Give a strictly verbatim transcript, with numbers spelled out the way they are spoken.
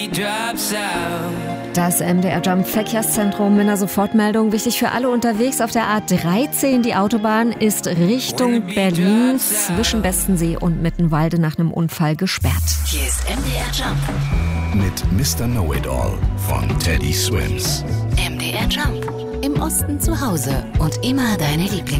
Das M D R Jump Verkehrszentrum mit einer Sofortmeldung. Wichtig für alle unterwegs auf der A dreizehn. Die Autobahn ist Richtung Berlin zwischen Bestensee und Mittenwalde nach einem Unfall gesperrt. Hier ist M D R Jump mit Mister Know-it-all von Teddy Swims. M D R Jump. Im Osten zu Hause und immer deine Lieblings